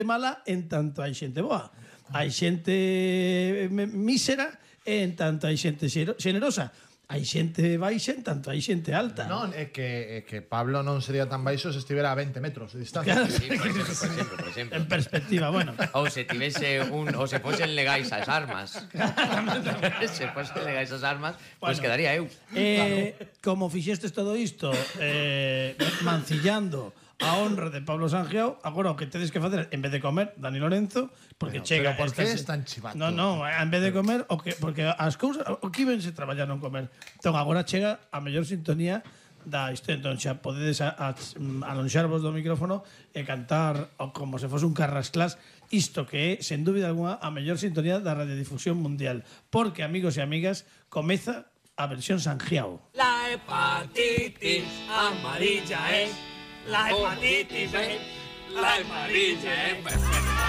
mala en tanto hai xente boa. Hai xente mísera en tanto hai xente xenerosa. Hai xente baixa en tanto hai xente alta. Non, é que Pablo non sería tan baixo se estivera a 20 metros de distancia. Claro. Sí, por exemplo. En perspectiva, bueno. Ou se tivese ou se fosen legais as armas. Se fosen legais as armas, pois quedaría eu. Como fixestes todo isto mancillando a honra de Pablo Sangiao, agora o que tedes que facer en vez de comer, Dani Lorenzo, porque chega... Pero por que es tan chivato? No, en vez de comer, porque as cousas, o que vense traballar non comer. Entón, agora chega a mellor sintonía da historia. Entón, xa podedes alonxarvos do micrófono e cantar como se fose un carrasclás isto que é, sen dúbida alguna, a mellor sintonía da radiodifusión mundial. Porque, amigos e amigas, comeza a versión Sangiao. La hepatitis amarilla es la hepatitis B, la amarilla es